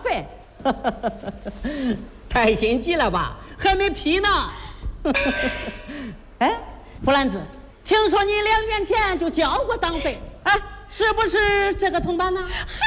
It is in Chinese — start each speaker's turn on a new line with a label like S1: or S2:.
S1: 费。太心急了吧，还没批呢。哎，布兰子，听说你2年前就交过党费，哎，是不是这个同伴呢？
S2: 嗨，